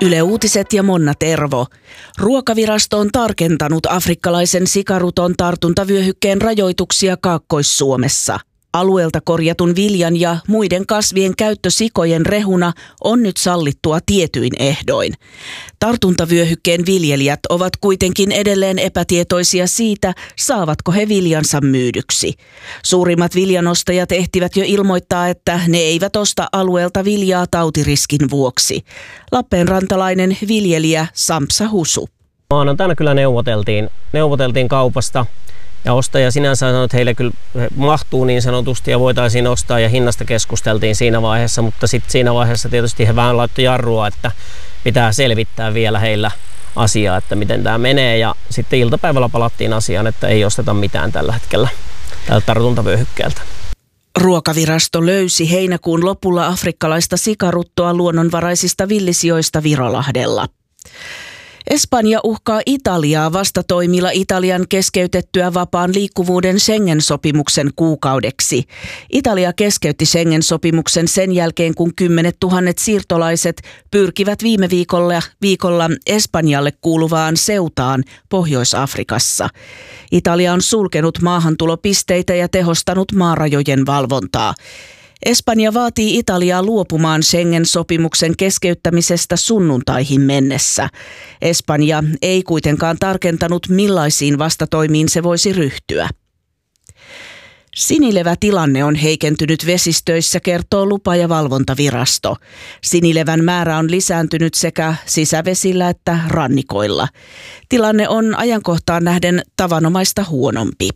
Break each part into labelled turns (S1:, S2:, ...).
S1: Yle Uutiset ja Monna Tervo. Ruokavirasto on tarkentanut afrikkalaisen sikaruton tartuntavyöhykkeen rajoituksia Kaakkois-Suomessa. Alueelta korjatun viljan ja muiden kasvien käyttö sikojen rehuna on nyt sallittua tietyin ehdoin. Tartuntavyöhykkeen viljelijät ovat kuitenkin edelleen epätietoisia siitä, saavatko he viljansa myydyksi. Suurimmat viljanostajat ehtivät jo ilmoittaa, että ne eivät osta alueelta viljaa tautiriskin vuoksi. Lappeenrantalainen viljelijä Sampsa Husu.
S2: Maanantaina kyllä neuvoteltiin kaupasta. Ja ostaja sinänsä sanoi, että heille kyllä mahtuu niin sanotusti ja voitaisiin ostaa ja hinnasta keskusteltiin siinä vaiheessa, mutta sitten siinä vaiheessa tietysti he vähän laittoi jarrua, että pitää selvittää vielä heillä asiaa, että miten tämä menee, ja sitten iltapäivällä palattiin asiaan, että ei osteta mitään tällä hetkellä tältä tartuntavyöhykkeeltä.
S1: Ruokavirasto löysi heinäkuun lopulla afrikkalaista sikaruttoa luonnonvaraisista villisijoista Virolahdella. Espanja uhkaa Italiaa vastatoimilla Italian keskeytettyä vapaan liikkuvuuden Schengen-sopimuksen kuukaudeksi. Italia keskeytti Schengen-sopimuksen sen jälkeen, kun 10 000 siirtolaiset pyrkivät viime viikolla Espanjalle kuuluvaan Ceutaan Pohjois-Afrikassa. Italia on sulkenut maahantulopisteitä ja tehostanut maarajojen valvontaa. Espanja vaatii Italiaa luopumaan Schengen-sopimuksen keskeyttämisestä sunnuntaihin mennessä. Espanja ei kuitenkaan tarkentanut, millaisiin vastatoimiin se voisi ryhtyä. Sinilevätilanne on heikentynyt vesistöissä, kertoo lupa- ja valvontavirasto. Sinilevän määrä on lisääntynyt sekä sisävesillä että rannikoilla. Tilanne on ajankohtaan nähden tavanomaista huonompi.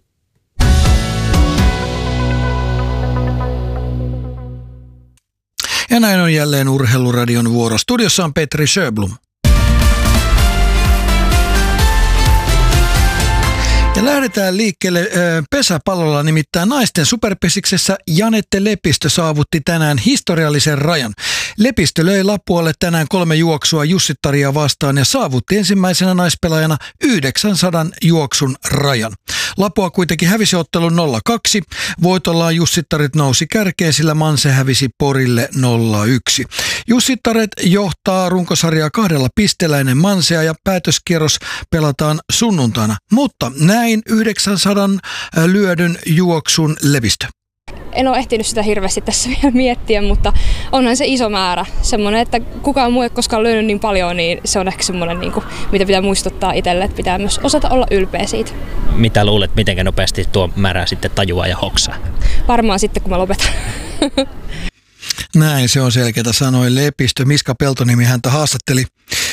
S3: Ja näin on jälleen Urheiluradion vuoro. Studiossa on Petri Sjöblom. Ja lähdetään liikkeelle pesäpallolla, nimittäin naisten superpesiksessä Janette Lepistö saavutti tänään historiallisen rajan. Lepistö löi Lapualle tänään 3 juoksua Jussittaria vastaan ja saavutti ensimmäisenä naispelaajana 900 juoksun rajan. Lapua kuitenkin hävisi ottelun 0-2. Voitollaan Jussittarit nousi kärkeen, sillä Manse hävisi Porille 0-1. Jussittaret johtaa runkosarjaa 2 pisteellä ennen Mansea ja päätöskierros pelataan sunnuntaina. Mutta näin 900 lyödyn juoksun Lepistö.
S4: En ole ehtinyt sitä hirveästi tässä vielä miettiä, mutta onhan se iso määrä. Semmoinen, että kukaan muu ei koskaan lyönyt niin paljon, niin se on ehkä semmoinen, mitä pitää muistuttaa itselle, että pitää myös osata olla ylpeä siitä.
S5: Mitä luulet, miten nopeasti tuo määrä sitten tajuaa ja hoksaa?
S4: Varmaan sitten, kun mä lopetan.
S3: Näin se on selkeätä, sanoi Lepistö. Miska Peltonimi häntä haastatteli.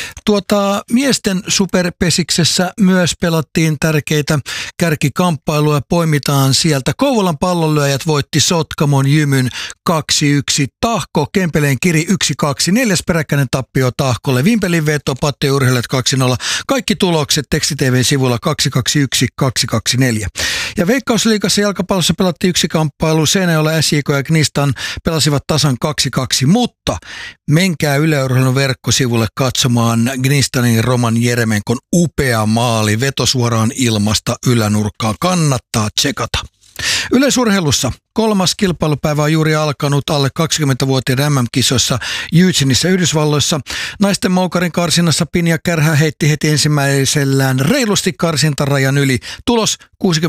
S3: Miesten superpesiksessä myös pelattiin tärkeitä kärkikamppailuja, poimitaan sieltä. Kouvolan pallonlyöjät voitti Sotkamon Jymyn 2-1. Tahko Kempeleen Kiri 1-2. 4. peräkkäinen tappio Tahkolle. Vimpelin veto Patte Urheilijat 2-0. Kaikki tulokset Teksti-TV:n sivulla 221-224. Ja Veikkausliigassa jalkapallossa pelattiin 1 kamppailu. Seinäjoella SJK ja Gnistan pelasivat tasan 2-2, mutta menkää Yle Urheilun verkkosivulle katsomaan Gnistanin Roman Jeremenkon upea maali, veto suoraan ilmasta ylänurkkaan. Kannattaa tsekata. Yleisurheilussa 3. kilpailupäivä on juuri alkanut alle 20-vuotiaiden MM-kisoissa Eugeneissa Yhdysvalloissa. Naisten moukarin karsinnassa Pinja Kärhä heitti heti ensimmäisellään reilusti karsintarajan yli. Tulos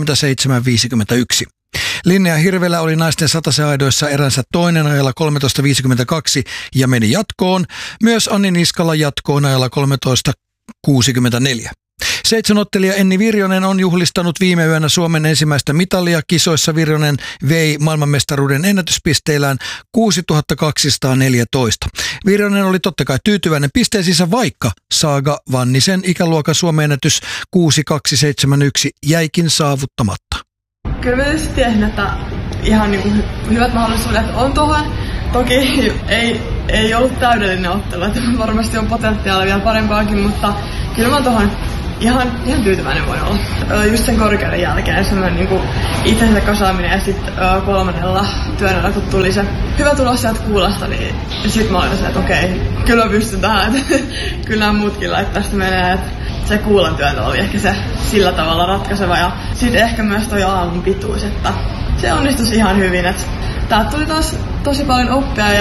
S3: 67-51. Linnea Hirvelä oli naisten sataseaidoissa eränsä toinen ajalla 13.52 ja meni jatkoon. Myös Anni Niskala jatkoon ajalla 13.64. 7-ottelija Enni Virjonen on juhlistanut viime yönä Suomen ensimmäistä mitalia. Kisoissa Virjonen vei maailmanmestaruuden ennätyspisteillään 6214. Virjonen oli totta kai tyytyväinen pisteisiinsä, vaikka Saaga Vannisen ikäluokan Suomen ennätys 6271 jäikin saavuttamatta.
S6: Kyllä mä tietysti tiesin, että ihan hyvät mahdollisuudet on tuohon. Toki ei ollut täydellinen ottelu, että varmasti on potentiaalia vielä parempaakin, mutta kyllä mä tuohon ihan tyytyväinen voi olla. Just sen korkeuden jälkeen semmoinen itsensä kasaaminen ja sitten 3. työnnöllä, kun tuli se hyvä tulos sieltä kuulasta, niin sitten mä olin että okei, kyllä mä pystyn tähän, että kyllä nämä muutkin laittaa sitä menee, että se kuulan työntö oli ehkä se sillä tavalla ratkaiseva ja sitten ehkä myös toi aamun pituus, että se onnistui ihan hyvin, että täältä tuli taas tosi paljon oppia.